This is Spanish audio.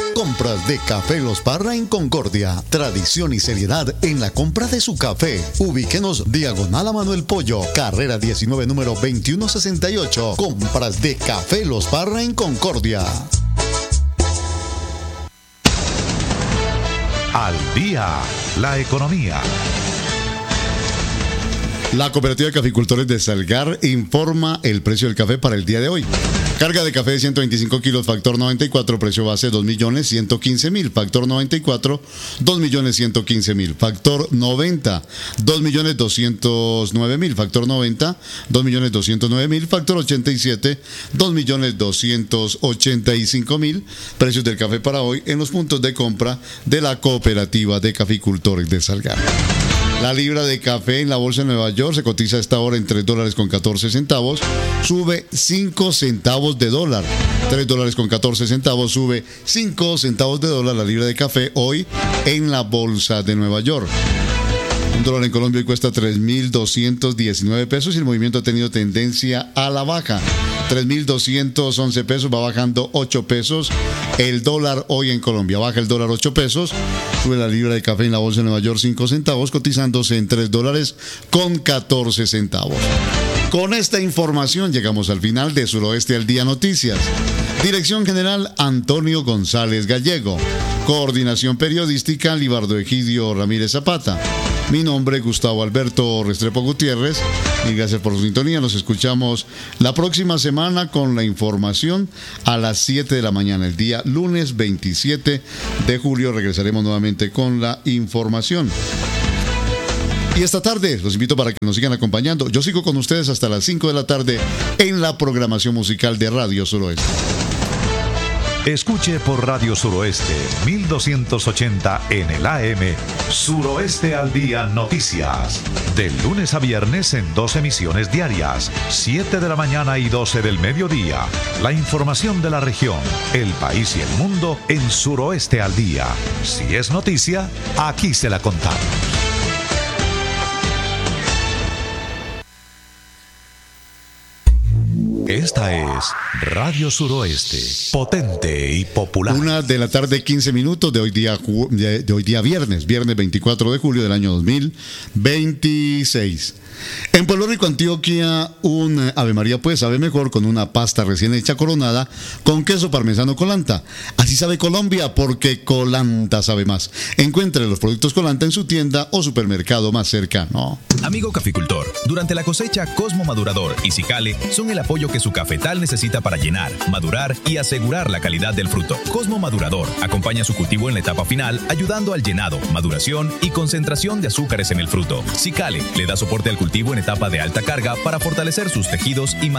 Compras de Café Los Parra en Concordia. Tradición y seriedad en la compra de su café. Ubíquenos diagonal a Manuel Pollo, carrera 19, número 2168. Compras de Café Los Parra en Concordia. Al día, la economía. La Cooperativa de Caficultores de Salgar informa el precio del café para el día de hoy. Carga de café de 125 kilos, factor 94, precio base 2.115.000, factor 94, 2.115.000, factor 90, 2.209.000, factor 90, 2.209.000, factor 87, 2.285.000, precios del café para hoy en los puntos de compra de la Cooperativa de Caficultores de Salgar. La libra de café en la bolsa de Nueva York se cotiza a esta hora en $3.14, sube 5 centavos de dólar. $3.14, sube 5 centavos de dólar la libra de café hoy en la bolsa de Nueva York. Un dólar en Colombia hoy cuesta 3.219 pesos y el movimiento ha tenido tendencia a la baja. 3.211 pesos, va bajando 8 pesos. El dólar hoy en Colombia baja el dólar 8 pesos. Sube la libra de café en la bolsa de Nueva York 5 centavos, cotizándose en $3.14. Con esta información llegamos al final de Suroeste al Día Noticias. Dirección General Antonio González Gallego. Coordinación Periodística Libardo Egidio Ramírez Zapata. Mi nombre es Gustavo Alberto Restrepo Gutiérrez y gracias por su sintonía. Nos escuchamos la próxima semana con la información a las 7 de la mañana. El día lunes 27 de julio regresaremos nuevamente con la información. Y esta tarde los invito para que nos sigan acompañando. Yo sigo con ustedes hasta las 5 de la tarde en la programación musical de Radio Suroeste. Escuche por Radio Suroeste 1280 en el AM Suroeste al Día Noticias. De lunes a viernes en 2 emisiones diarias, 7 de la mañana y 12 del mediodía. La información de la región, el país y el mundo en Suroeste al Día. Si es noticia, aquí se la contamos. Esta es Radio Suroeste, potente y popular. 1 de la tarde, 15 minutos de hoy día viernes 24 de julio del año 2026. En Pueblo Rico, Antioquia, un Ave María pues sabe mejor con una pasta recién hecha coronada con queso parmesano Colanta. Así sabe Colombia porque Colanta sabe más. Encuentre los productos Colanta en su tienda o supermercado más cercano. Amigo caficultor, durante la cosecha Cosmo Madurador y Cicale son el apoyo que su cafetal necesita para llenar, madurar y asegurar la calidad del fruto. Cosmo Madurador acompaña su cultivo en la etapa final, ayudando al llenado, maduración y concentración de azúcares en el fruto. Cicale le da soporte al cultivo en etapa de alta carga para fortalecer sus tejidos y